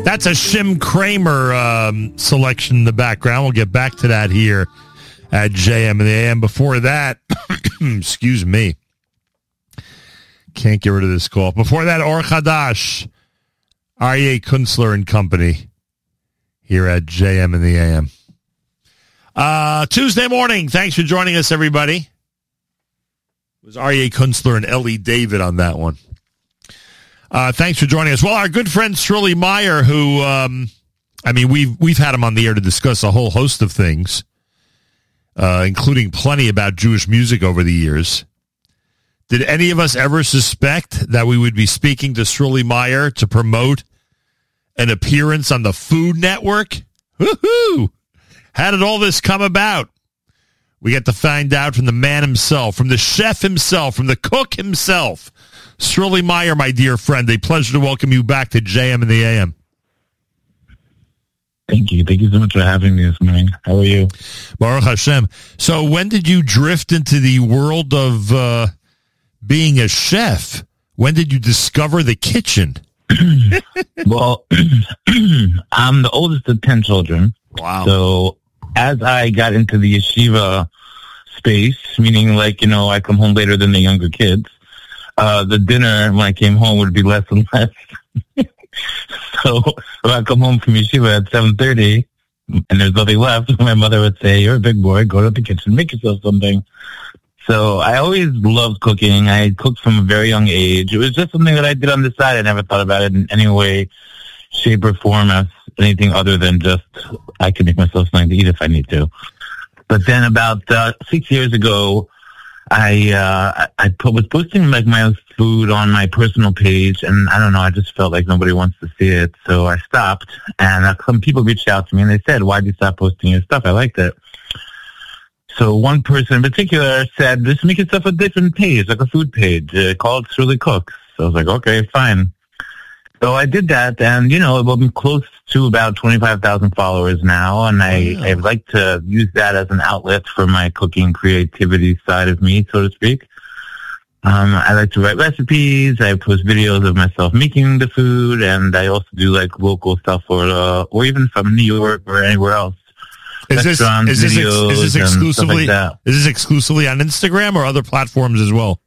That's a Shim Kramer selection in the background. We'll get back to that here at JM and the AM. Before that, excuse me. Can't get rid of this call. Before that, Or Chadash, Aryeh Kunstler and Company here at JM and the AM. Tuesday morning. Thanks for joining us, everybody. It was Aryeh Kunstler and Ellie David on that one. Thanks for joining us. Well, our good friend Shirley Meyer, who, we've had him on the air to discuss a whole host of things, including plenty about Jewish music over the years. Did any of us ever suspect that we would be speaking to Shirley Meyer to promote an appearance on the Food Network? Woohoo! How did all this come about? We get to find out from the man himself, from the chef himself, from the cook himself. Shirley Meyer, my dear friend, a pleasure to welcome you back to JM and the AM. Thank you. Thank you so much for having me this morning. How are you? Baruch Hashem. So when did you drift into the world of being a chef? When did you discover the kitchen? Well, I'm the oldest of 10 children. Wow. So as I got into the yeshiva space, meaning I come home later than the younger kids, the dinner when I came home would be less and less. So when I come home from yeshiva at 7:30 and there's nothing left, my mother would say, "You're a big boy, go to the kitchen, make yourself something." So I always loved cooking. I cooked from a very young age. It was just something that I did on the side. I never thought about it in any way, shape, or form as anything other than just I can make myself something to eat if I need to. But then about 6 years ago, I was posting my own food on my personal page, and I don't know, I just felt like nobody wants to see it, so I stopped. And some people reached out to me and they said, "Why did you stop posting your stuff? I liked it." So one person in particular said, "Just make yourself a different page, like a food page, called Shirley Cooks." So I was like, "Okay, fine." So I did that, and I'm close to about 25,000 followers now, and I like to use that as an outlet for my cooking creativity side of me, so to speak. I like to write recipes. I post videos of myself making the food, and I also do local stuff, or even from New York or anywhere else. Is this exclusively on Instagram or other platforms as well?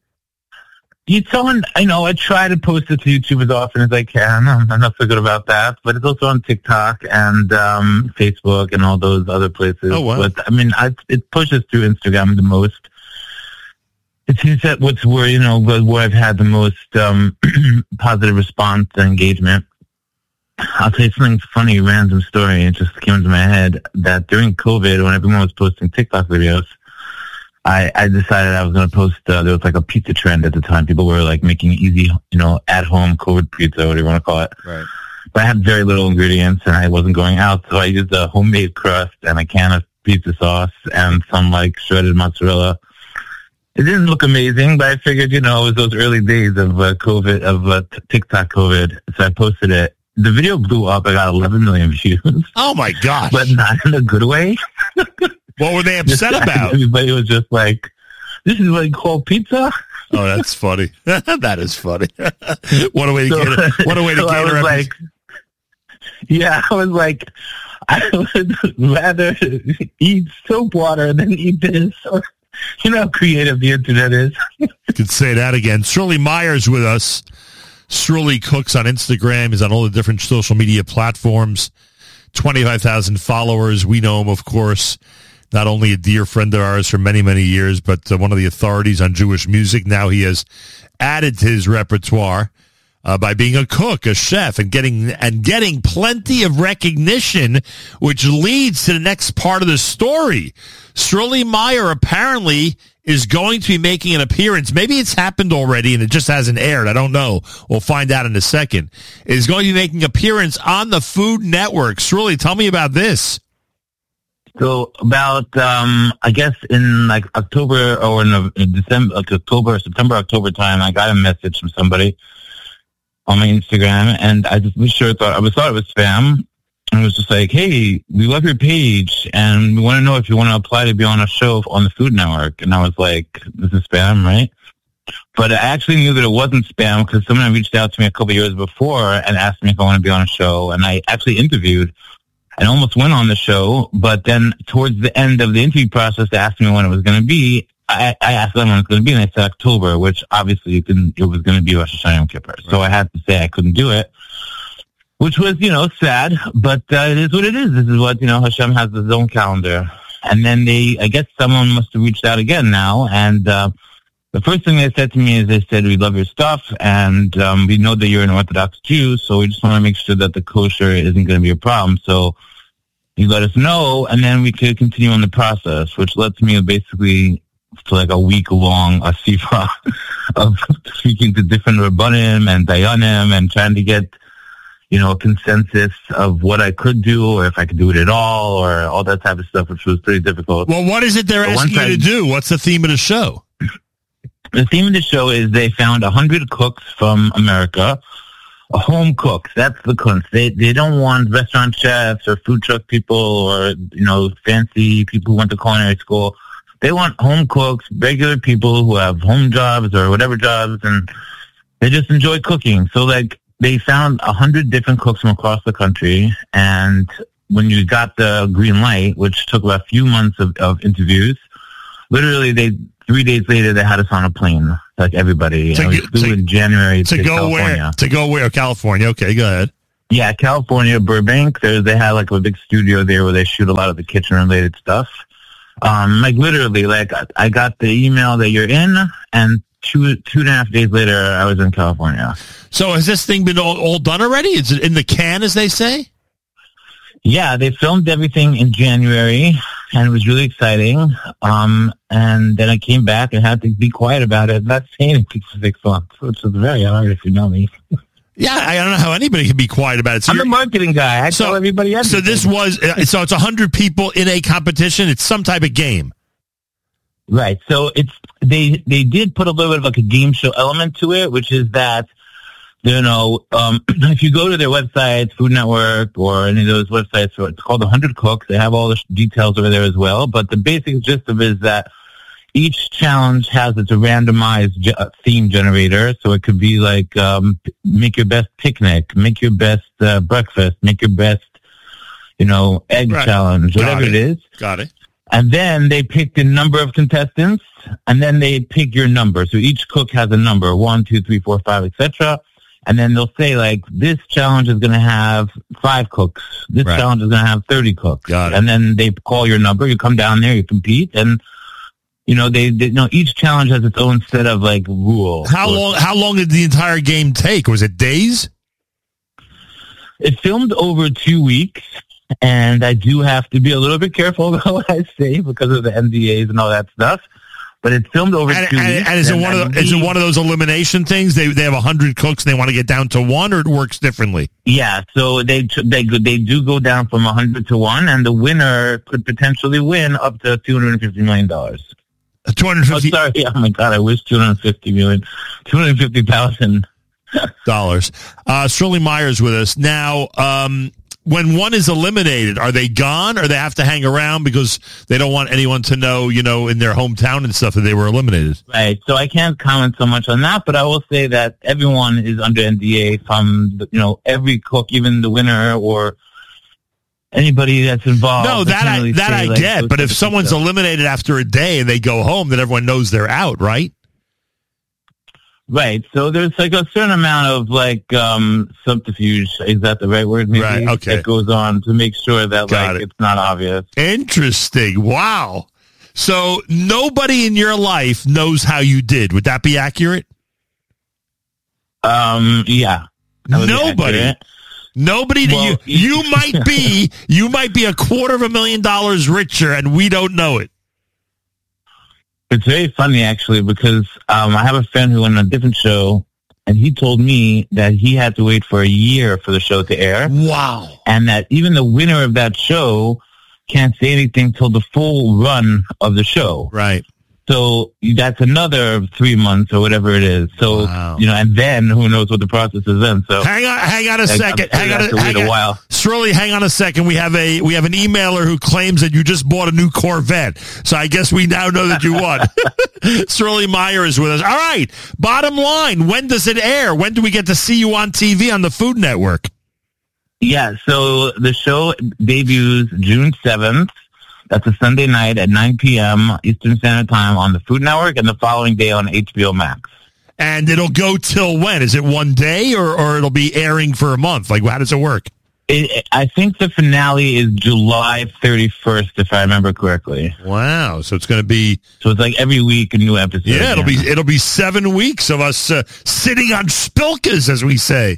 I try to post it to YouTube as often as I can. I'm not so good about that, but it's also on TikTok and Facebook and all those other places. Oh, wow. But it pushes through Instagram the most. It seems that where I've had the most positive response and engagement. I'll tell you something funny, random story. It just came into my head that during COVID, when everyone was posting TikTok videos, I decided I was going to post, there was a pizza trend at the time. People were making easy, at-home COVID pizza, whatever you want to call it. Right. But I had very little ingredients and I wasn't going out, so I used a homemade crust and a can of pizza sauce and some shredded mozzarella. It didn't look amazing, but I figured, it was those early days of COVID, of TikTok COVID. So I posted it. The video blew up. I got 11 million views. Oh my gosh. But not in a good way. What were they upset about? Everybody was just like, "This is what you call pizza?" Oh, that's funny. That is funny. What a way to get it. What a way to get it. I was like, I would rather eat soap water than eat this. Or, how creative the internet is. You could say that again. Shirley Meyer's with us. Shirley Cooks on Instagram. Is on all the different social media platforms. 25,000 followers. We know him, of course. Not only a dear friend of ours for many, many years, but one of the authorities on Jewish music. Now he has added to his repertoire by being a cook, a chef, and getting plenty of recognition, which leads to the next part of the story. Shirley Meyer apparently is going to be making an appearance. Maybe it's happened already and it just hasn't aired. I don't know. We'll find out in a second. Is going to be making an appearance on the Food Network. Shirley, tell me about this. So about, I guess in October or in December, September, October time, I got a message from somebody on my Instagram, and I just thought it was spam. And it was just like, "Hey, we love your page, and we want to know if you want to apply to be on a show on the Food Network." And I was like, "This is spam, right?" But I actually knew that it wasn't spam because someone reached out to me a couple of years before and asked me if I want to be on a show. And I actually interviewed and almost went on the show. But then towards the end of the interview process, they asked me when it was going to be. I asked them when it was going to be, and they said October, which obviously it was going to be Rosh Hashanah Yom Kippur. So I had to say I couldn't do it, which was, sad. But it is what it is. This is what, Hashem has his own calendar. And then I guess someone must have reached out again now. And the first thing they said to me is they said, we love your stuff, and we know that you're an Orthodox Jew, so we just want to make sure that the kosher isn't going to be a problem. So you let us know, and then we could continue on the process, which led to me basically to like a week-long asifa of speaking to different Rabbanim and Dayanim and trying to get, a consensus of what I could do or if I could do it at all or all that type of stuff, which was pretty difficult. Well, what is it they're asking you to do? What's the theme of the show? The theme of the show is they found 100 cooks from America, home cooks. That's the kunst. They don't want restaurant chefs or food truck people or, fancy people who went to culinary school. They want home cooks, regular people who have home jobs or whatever jobs, and they just enjoy cooking. So, they found 100 different cooks from across the country, and when you got the green light, which took about a few months of interviews, literally 3 days later they had us on a plane, like everybody. And we flew in January to California. To go where? California. Okay, go ahead. Yeah, California, Burbank. They had like a big studio there where they shoot a lot of the kitchen-related stuff. Literally, I got the email that you're in, and two and a half days later, I was in California. So has this thing been all done already? Is it in the can, as they say? Yeah, they filmed everything in January, and it was really exciting. And then I came back and had to be quiet about it, not say anything for 6 months, which is very hard if you know me. Yeah, I don't know how anybody can be quiet about it. So I'm a marketing guy. I tell everybody everything. So this was, it's 100 people in a competition. It's some type of game. Right. So they did put a little bit of like a game show element to it, which is that, if you go to their websites, Food Network or any of those websites, so it's called 100 Cooks. They have all the details over there as well. But the basic gist of it is that each challenge has its randomized theme generator. So it could be like make your best picnic, make your best breakfast, make your best, egg challenge, whatever it is. Got it. And then they pick the number of contestants, and then they pick your number. So each cook has a number, 1, 2, 3, 4, 5, etc. And then they'll say, this challenge is going to have 5 cooks. This challenge is going to have 30 cooks. Got it. And then they call your number. You come down there, you compete, and each challenge has its own set of rules. How long did the entire game take? Was it days? It filmed over 2 weeks. And I do have to be a little bit careful about what I say because of the NDAs and all that stuff. But it's filmed over 2 weeks. And is it one of those elimination things? They have 100 cooks and they want to get down to 1, or it works differently? Yeah, so they do go down from 100 to 1, and the winner could potentially win up to $250 million. 250. Oh, sorry. Oh my God, I wish 250 million, 250,000 dollars. Shirley Meyer's with us now. When one is eliminated, are they gone, or they have to hang around because they don't want anyone to know, in their hometown and stuff that they were eliminated? Right. So I can't comment so much on that, but I will say that everyone is under NDA from, every cook, even the winner or anybody that's involved. No, that I get. But if someone's eliminated after a day and they go home, then everyone knows they're out, right? Right. So there's a certain amount of subterfuge. Is that the right word? Maybe? Right. Okay. That goes on to make sure that it's not obvious. Interesting. Wow. So nobody in your life knows how you did. Would that be accurate? Yeah. Nobody. Nobody. Well, you might be $250,000 richer, and we don't know it. It's very funny, actually, because I have a friend who went on a different show, and he told me that he had to wait for a year for the show to air. Wow. And that even the winner of that show can't say anything till the full run of the show. Right. So that's another 3 months or whatever it is. So, and then who knows what the process is then. So hang on a second. Hang on a while. Shirley, hang on a second. We have an emailer who claims that you just bought a new Corvette. So I guess we now know that you won. Shirley Meyer is with us. All right. Bottom line, when does it air? When do we get to see you on TV on the Food Network? Yeah, so the show debuts June 7th. That's a Sunday night at 9 p.m. Eastern Standard Time on the Food Network, and the following day on HBO Max. And it'll go till when? Is it one day, or it'll be airing for a month? Like, how does it work? I think the finale is July 31st, if I remember correctly. Wow! So it's going to be. So it's like every week a new episode. Yeah, it'll be 7 weeks of us sitting on spilkas, as we say.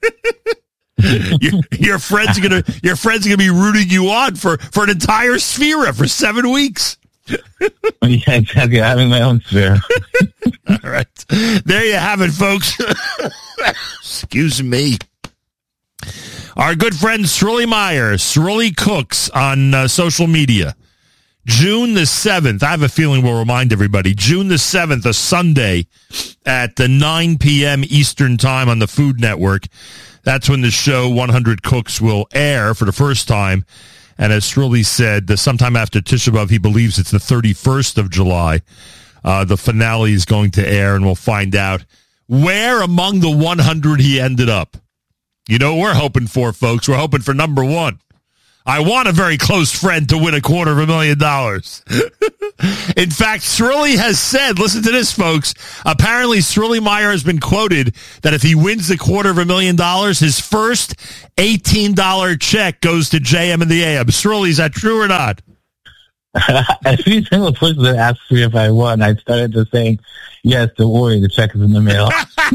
your friends are gonna be rooting you on for an entire sphere for 7 weeks. Yeah, exactly. Having my own sphere. All right, there you have it, folks. Excuse me. Our good friend Shirley Meyer, Shirley Cooks on social media. June the 7th, I have a feeling we'll remind everybody, June the 7th, a Sunday at 9 p.m. Eastern Time on the Food Network. That's when the show 100 Cooks will air for the first time. And as Shirley said, sometime after Tisha B'Av, he believes it's the 31st of July. The finale is going to air, and we'll find out where among the 100 he ended up. You know what we're hoping for, folks? We're hoping for number one. I want a very close friend to win $250,000. In fact, Shirley has said, listen to this, folks. Apparently, Shirley Meyer has been quoted that if he wins the $250,000, his first $18 check goes to JM and the AM. Shirley, is that true or not? Every single person that asks me if I won, I started to say, yes, don't worry, the check is in the mail.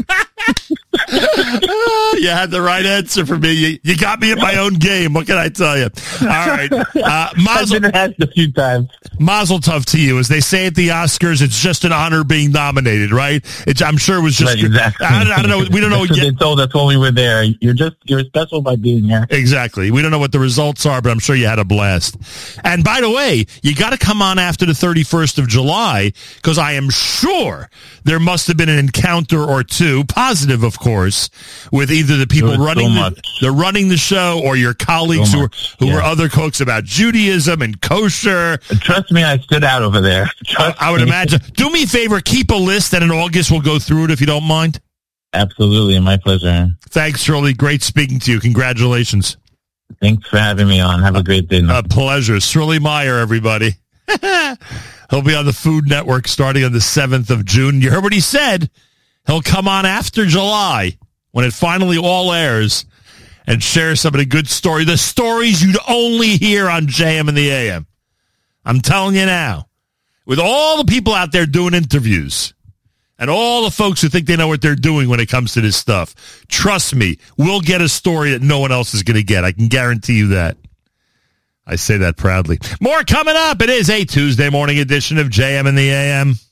You had the right answer for me. You got me at my own game. What can I tell you? All right. I've been asked a few times. Mazel tov to you. As they say at the Oscars, it's just an honor being nominated, right? I'm sure it was just... Right, exactly. I don't know. We don't know. That's what they told us when we were there. You're special by being here. Exactly. We don't know what the results are, but I'm sure you had a blast. And by the way, you got to come on after the 31st of July, because I am sure there must have been an encounter or two, positive, of course, with either the people running the show or your colleagues who were other cooks about Judaism and kosher. Trust me, I stood out over there. I would imagine. Do me a favor, keep a list, and in August we'll go through it if you don't mind. Absolutely, my pleasure. Thanks, Shirley. Great speaking to you. Congratulations. Thanks for having me on. Have a great day. A pleasure. Shirley Meyer, everybody. He'll be on the Food Network starting on the 7th of June. You heard what he said. He'll come on after July when it finally all airs and share some of the good stories, the stories you'd only hear on JM and the AM. I'm telling you now, with all the people out there doing interviews and all the folks who think they know what they're doing when it comes to this stuff, trust me, we'll get a story that no one else is going to get. I can guarantee you that. I say that proudly. More coming up. It is a Tuesday morning edition of JM and the AM.